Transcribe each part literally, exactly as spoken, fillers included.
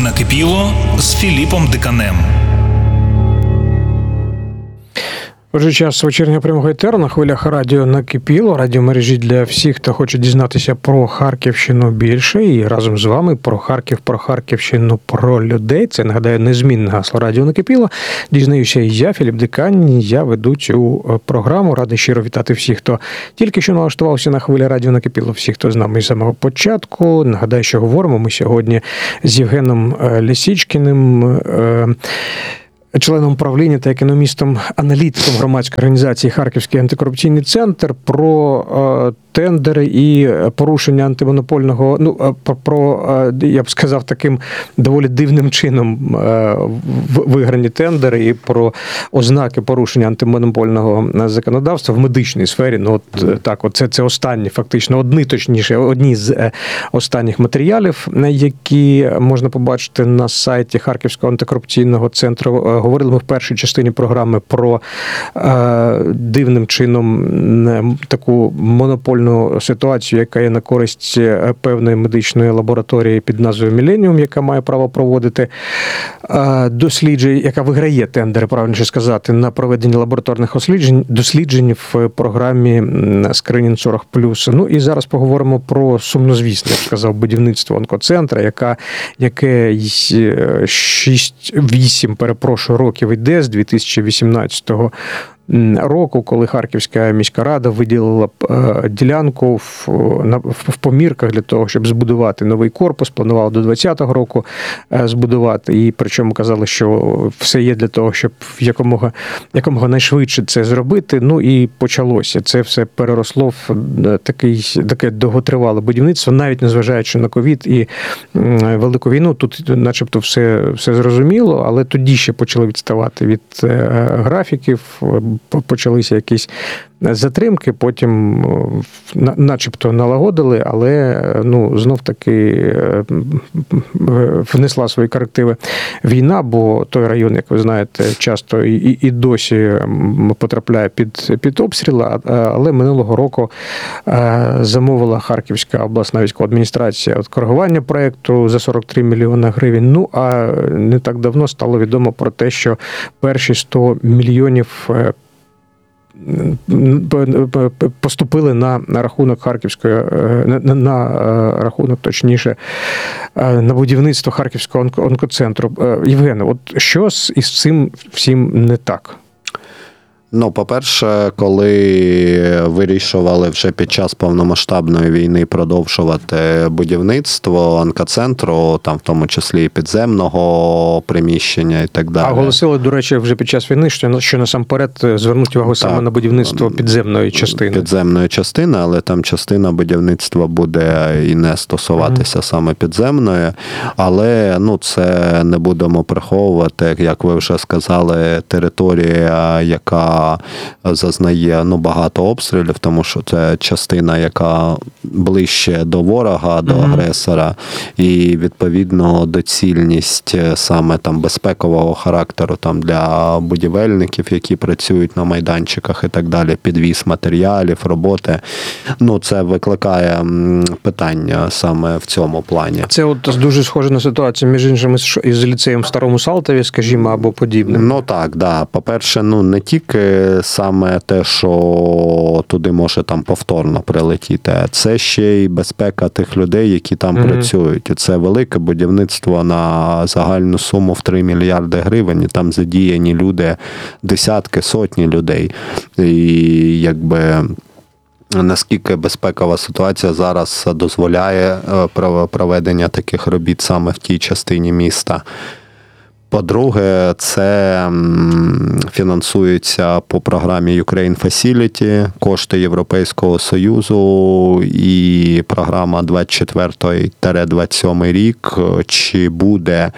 Накипіло з Філіпом Диканем. Отже, час вечірнього прямого етеру на хвилях радіо «Накипіло», радіомережі для всіх, хто хоче дізнатися про Харківщину більше, і разом з вами про Харків, про Харківщину, про людей. Це, нагадаю, незмінне гасло радіо «Накипіло». Дізнаюся і я, Філіп Дикань, я веду цю програму. Радий щиро вітати всіх, хто тільки що налаштувався на хвилі радіо «Накипіло», всіх, хто з нами з самого початку. Нагадаю, що говоримо ми сьогодні з Євгеном Лісічкіним, членом правління та економістом-аналітиком громадської організації «Харківський антикорупційний центр», про тендери і порушення антимонопольного, ну, про, я б сказав, таким доволі дивним чином виграні тендери і про ознаки порушення антимонопольного законодавства в медичній сфері. Ну, от так, от це, це останні, фактично, одні, точніше, одні з останніх матеріалів, які можна побачити на сайті Харківського антикорупційного центру. Говорили ми в першій частині програми про дивним чином таку монопольну ситуацію, яка є на користь певної медичної лабораторії під назвою «Міленіум», яка має право проводити дослідження, яка виграє тендери, правильніше сказати, на проведення лабораторних досліджень, досліджень в програмі «Скринінг сорок плюс». Ну і зараз поговоримо про сумнозвісне, я б сказав, будівництво онкоцентра, яка, яке шість-вісім, перепрошую, років йде з дві тисячі вісімнадцятого року, коли Харківська міська рада виділила ділянку в, на, в помірках для того, щоб збудувати новий корпус, планувала до двадцятого року збудувати, і причому казали, що все є для того, щоб якомога, якомога найшвидше це зробити. Ну і почалося. Це все переросло в такий, таке довготривале будівництво, навіть незважаючи на ковід і велику війну. Тут начебто все, все зрозуміло, але тоді ще почали відставати від графіків, почалися якісь затримки, потім начебто налагодили, але ну, знов-таки внесла свої корективи війна, бо той район, як ви знаєте, часто і, і досі потрапляє під, під обстріли, але минулого року замовила Харківська обласна військова адміністрація от коригування проєкту за сорок три мільйони гривень. Ну, а не так давно стало відомо про те, що перші сто мільйонів поступили на рахунок Харківської, на, на рахунок, точніше, на будівництво Харківського онкоцентру. Євгене, от що із цим всім не так? Ну, по-перше, коли вирішували вже під час повномасштабної війни продовжувати будівництво онкоцентру, там в тому числі і підземного приміщення і так далі. А оголосили, до речі, вже під час війни, що, що насамперед звернуть увагу саме так, на будівництво підземної частини. Підземної частини, але там частина будівництва буде і не стосуватися mm. саме підземної. Але, ну, це не будемо приховувати, як ви вже сказали, територія, яка зазнає ну, багато обстрілів, тому що це частина, яка ближче до ворога, до mm-hmm. агресора, і відповідно доцільність саме там безпекового характеру там для будівельників, які працюють на майданчиках і так далі, підвіз матеріалів, роботи. Ну, це викликає питання саме в цьому плані. Це от дуже схоже на ситуацію, між іншим, із ліцеєм в Старому Салтові, скажімо, або подібним. Ну, так, да. По-перше, ну, не тільки саме те, що туди може там повторно прилетіти, це ще й безпека тих людей, які там mm-hmm. працюють. І це велике будівництво на загальну суму в три мільярди гривень, і там задіяні люди, десятки, сотні людей. І якби наскільки безпекова ситуація зараз дозволяє проведення таких робіт саме в тій частині міста. По-друге, це фінансується по програмі Ukraine Facility, кошти Європейського Союзу і програма двадцять четвертий - двадцять сьомий рік. Чи буде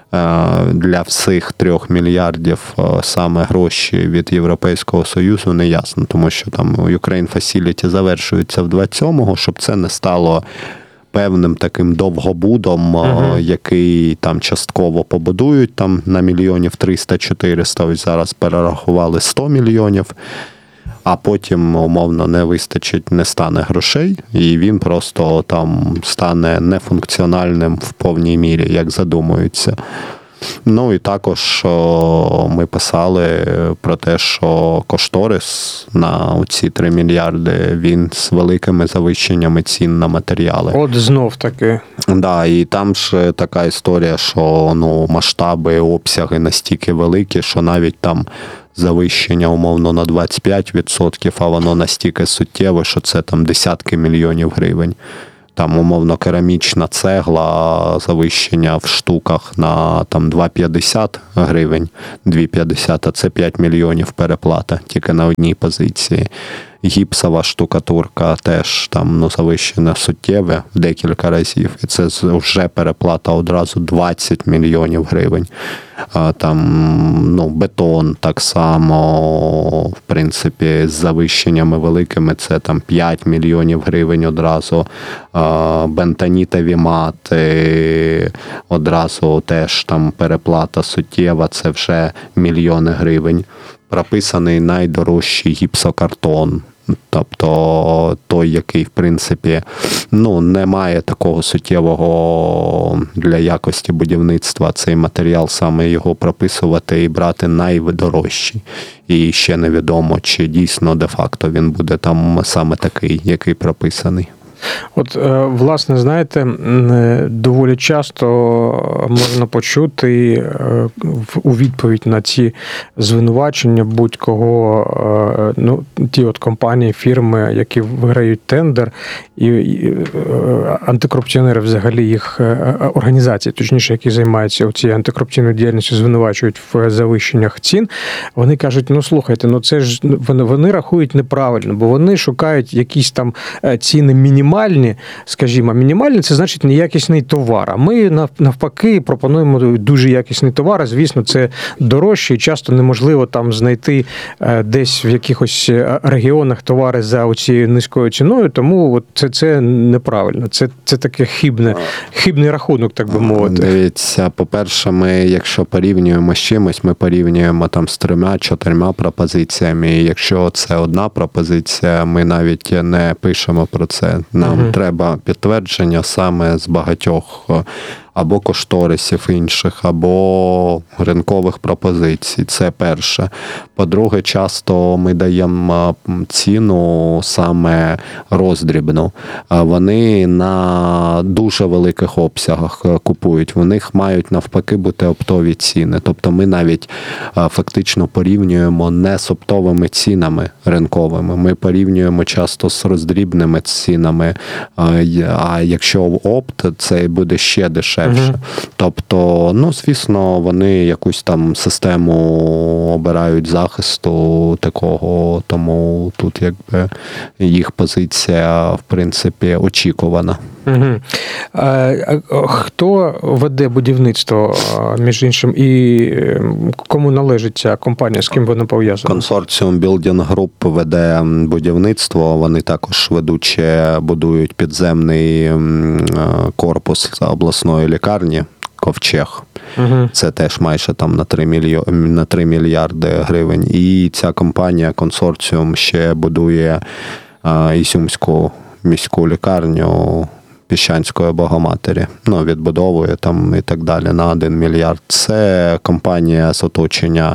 для всіх трьох мільярдів саме гроші від Європейського Союзу, не ясно, тому що там Ukraine Facility завершується в двадцять сьомому, щоб це не стало певним таким довгобудом, uh-huh. який там частково побудують там на мільйонів триста-чотириста, ось зараз перерахували сто мільйонів. а потім, умовно, не вистачить, не стане грошей, і він просто там стане нефункціональним в повній мірі, як задумується. Ну і також о, ми писали про те, що кошторис на ці три мільярди, він з великими завищеннями цін на матеріали. От знов таки. Да, і там ж така історія, що ну, масштаби, обсяги настільки великі, що навіть там завищення умовно на двадцять п'ять відсотків, а воно настільки суттєве, що це там десятки мільйонів гривень. Там, умовно, керамічна цегла, завищення в штуках на там два п'ятдесят гривень, два п'ятдесят, а це п'ять мільйонів переплата тільки на одній позиції. Гіпсова штукатурка теж там ну, завищена суттєве в декілька разів, і це вже переплата одразу двадцять мільйонів гривень. Там, ну, бетон так само, в принципі, з завищеннями великими, це там п'ять мільйонів гривень одразу. Бентонітові мати одразу теж там переплата суттєва, це вже мільйони гривень. Прописаний найдорожчий гіпсокартон. Тобто той, який, в принципі, ну, не має такого суттєвого для якості будівництва цей матеріал, саме його прописувати і брати найдорожчий. І ще невідомо, чи дійсно де-факто він буде там саме такий, який прописаний. От, власне, знаєте, доволі часто можна почути у відповідь на ці звинувачення будь-кого, ну, ті от компанії, фірми, які виграють тендер, і антикорупціонери взагалі їх організації, точніше, які займаються цією антикорупційною діяльністю, звинувачують в завищеннях цін, вони кажуть, ну, слухайте, ну це ж вони, вони рахують неправильно, бо вони шукають якісь там ціни мінімальні, Мінімальні, скажімо, мінімальні – це значить неякісний товар. А ми навпаки пропонуємо дуже якісний товар. Звісно, це дорожче і часто неможливо там знайти десь в якихось регіонах товари за оцією низькою ціною, тому от це, це неправильно. Це, це таке хибне, хибний рахунок, так би мовити. Дивіться, по-перше, ми, якщо порівнюємо з чимось, ми порівнюємо там з трьома-чотирма пропозиціями. І якщо це одна пропозиція, ми навіть не пишемо про це. Нам угу. треба підтвердження саме з багатьох або кошторисів інших, або ринкових пропозицій. Це перше. По-друге, часто ми даємо ціну саме роздрібну. Вони на дуже великих обсягах купують. У них мають навпаки бути оптові ціни. Тобто ми навіть фактично порівнюємо не з оптовими цінами ринковими. Ми порівнюємо часто з роздрібними цінами. А якщо опт, це буде ще дешевше. Угу. Тобто, ну, звісно, вони якусь там систему обирають захисту такого, тому тут якби їх позиція, в принципі, очікувана. Угу. А, а хто веде будівництво, між іншим, і кому належить ця компанія, з ким вона пов'язана? Консорціум Building Group веде будівництво, вони також ведуче будують підземний корпус обласної лікарні «Ковчег». Угу. Це теж майже там на три мільйо... на три мільярди гривень. І ця компанія, консорціум, ще будує а, Ізюмську міську лікарню Піщанської Богоматері. Ну, відбудовує там і так далі на один мільярд. Це компанія з оточення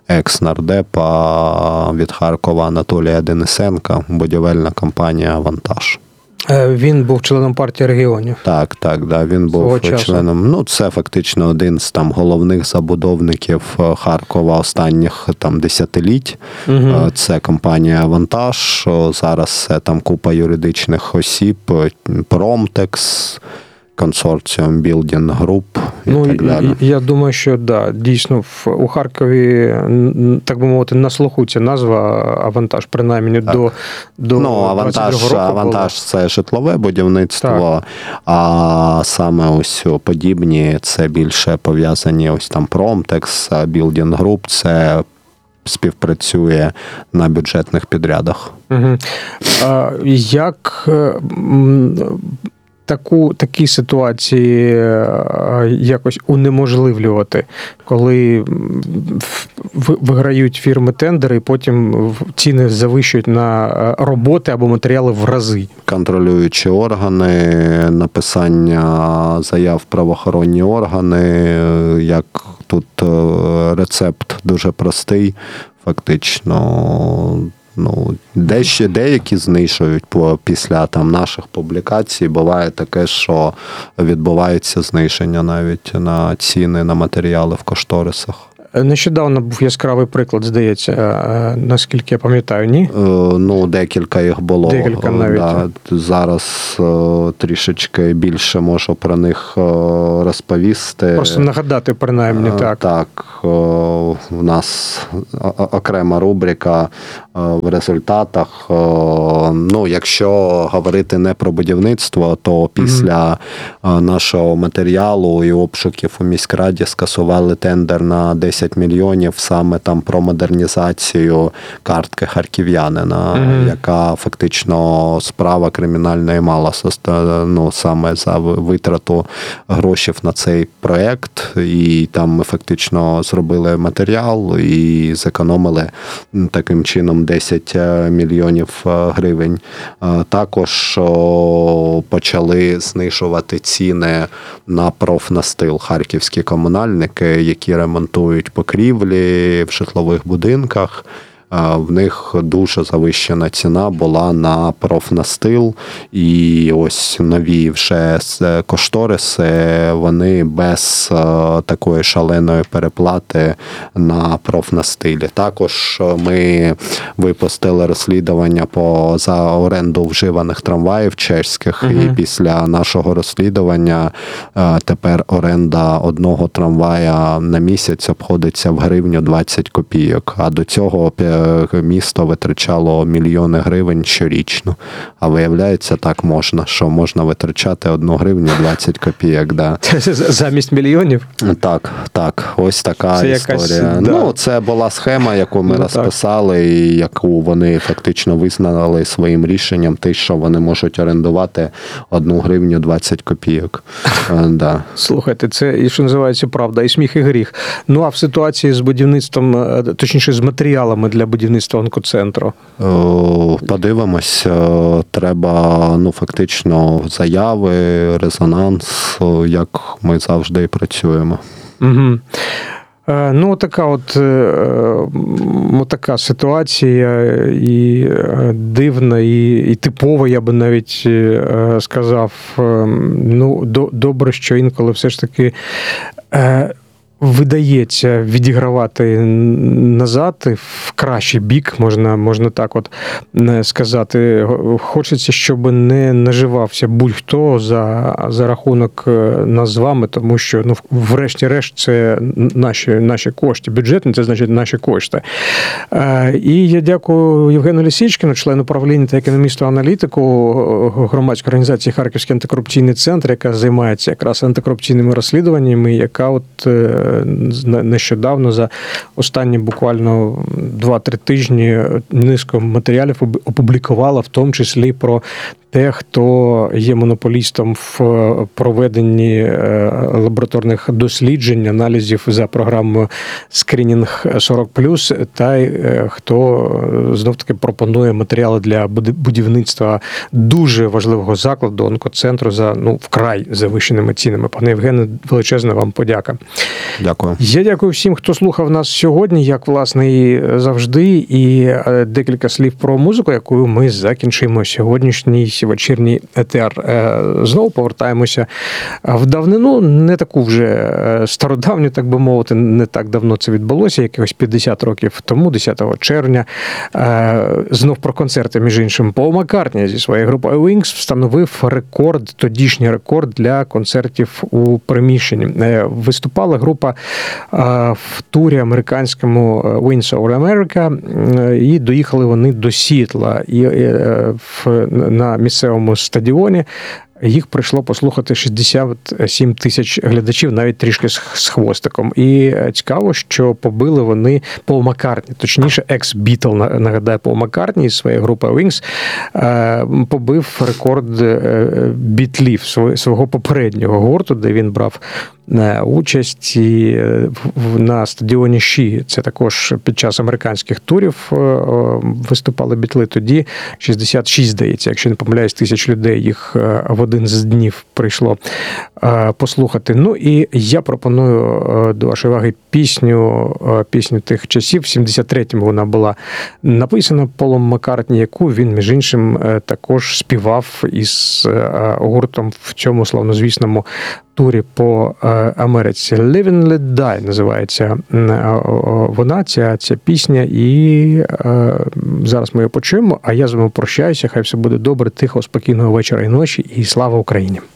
екс-нардепа від Харкова Анатолія Денисенка, будівельна компанія «Вантаж». Він був членом партії регіонів. Так, так, да, він був членом. Ну, це фактично один з там головних забудовників Харкова останніх там десятиліть. Угу. Це компанія «Вантаж». Зараз це там купа юридичних осіб, Промтекс, консорціум Building Group і ну, так далі. Я думаю, що да, дійсно у Харкові, так би мовити, на слуху ця назва «Авантаж», принаймні так. до, до ну, «Авантаж», року. «Авантаж» – це житлове будівництво, так. А саме ось подібні, це більше пов'язані ось там Промтекс, Building Group – це співпрацює на бюджетних підрядах. Угу. А як таку, такі ситуації якось унеможливлювати, коли виграють фірми тендери і потім ціни завищують на роботи або матеріали в рази? Контролюючі органи, написання заяв в правоохоронні органи, як тут рецепт дуже простий, фактично. Ну, дещо, деякі знижують після там наших публікацій. Буває таке, що відбувається зниження навіть на ціни на матеріали в кошторисах. Нещодавно був яскравий приклад, здається, наскільки я пам'ятаю, ні? Ну, декілька їх було. Декілька навіть. Да. Зараз трішечки більше можу про них розповісти. Просто нагадати, принаймні, так. Так, в нас окрема рубрика в результатах. Ну, якщо говорити не про будівництво, то після mm-hmm. нашого матеріалу і обшуків у міськраді скасували тендер на десять мільйонів саме там про модернізацію картки харків'янина, mm-hmm. яка фактично справа кримінальна і мала ну, саме за витрату грошей на цей проєкт. І там ми фактично зробили матеріал і зекономили таким чином десять мільйонів гривень. Також почали знижувати ціни на профнастил харківські комунальники, які ремонтують покрівлі в житлових будинках. В них дуже завищена ціна була на профнастил, і ось нові вже кошториси, вони без такої шаленої переплати на профнастилі. Також ми випустили розслідування по за оренду вживаних трамваїв чеських, угу. і після нашого розслідування тепер оренда одного трамвая на місяць обходиться в гривню двадцять копійок, а до цього місто витрачало мільйони гривень щорічно. А виявляється, так можна, що можна витрачати одну гривню двадцять копійок. Да. Замість мільйонів? Так, так. Ось така це історія. Якась, да. Ну, це була схема, яку ми ну, розписали, так. і яку вони фактично визнали своїм рішенням, те, що вони можуть орендувати одну гривню двадцять копійок. Да. Слухайте, це, і що називається, правда, і сміх, і гріх. Ну, а в ситуації з будівництвом, точніше, з матеріалами для будівництва онкоцентру? Подивимось. Треба, ну, фактично, заяви, резонанс, як ми завжди і працюємо. Угу. Ну, така от, от така ситуація і дивна, і, і типова, я би навіть сказав. Ну, до, добре, що інколи все ж таки видається відігравати назад в кращий бік, можна, можна так от сказати. Хочеться, щоб не наживався будь-хто за, за рахунок нас з вами, тому що, ну, врешті-решт, це наші, наші кошти. Бюджетні – це, значить, наші кошти. І я дякую Євгену Лісічкіну, члену правління та економісту-аналітику громадської організації «Харківський антикорупційний центр», яка займається якраз антикорупційними розслідуваннями, яка от нещодавно, за останні буквально два-три тижні, низку матеріалів опублікувала, в тому числі про те, хто є монополістом в проведенні лабораторних досліджень, аналізів за програмою «Скринінг сорок плюс», та хто знов-таки пропонує матеріали для будівництва дуже важливого закладу, онкоцентру, за, ну, вкрай завищеними цінами. Пане Євгене, величезна вам подяка. Дякую. Я дякую всім, хто слухав нас сьогодні, як, власне, і завжди, і декілька слів про музику, якою ми закінчимо сьогоднішній вечірній етер. Знову повертаємося в давнину, не таку вже стародавню, так би мовити, не так давно це відбулося, якихось п'ятдесят років тому, десятого червня. Знов про концерти, між іншим. Пол Маккартні зі своєю групою Wings встановив рекорд, тодішній рекорд для концертів у приміщенні. Виступала група в турі американському Wings Over America, і доїхали вони до Сіетла. І на місцевому стадіоні їх прийшло послухати шістдесят сім тисяч глядачів, навіть трішки з з хвостиком. І цікаво, що побили вони Пол Маккартні, точніше, екс-Бітл, нагадаю, Пол Маккартні з своєї групи Wings, побив рекорд бітлів свого попереднього гурту, де він брав участь і на стадіоні Ші. Це також під час американських турів виступали бітли. Тоді шістдесят шість, здається, якщо не помиляюсь, тисяч людей їх в один з днів прийшло послухати. Ну і я пропоную до вашої уваги пісню, пісню тих часів. В сімдесят третьому вона була написана Полом Маккартні, яку він, між іншим, також співав із гуртом в цьому славнозвісному турі по Америці. Live and Let Die називається вона, ця, ця пісня, і зараз ми її почуємо, а я з вами прощаюся. Хай все буде добре, тихого, спокійного вечора і ночі, і слава Україні!